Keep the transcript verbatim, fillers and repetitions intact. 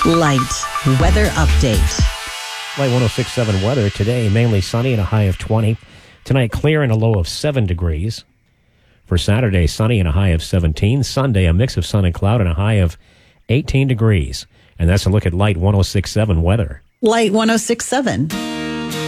Light weather update. Light one oh six point seven weather today, mainly sunny and a high of twenty. Tonight, clear and a low of seven degrees. For Saturday, sunny and a high of seventeen. Sunday, a mix of sun and cloud and a high of eighteen degrees. And that's a look at Light one oh six point seven weather. Light one oh six point seven.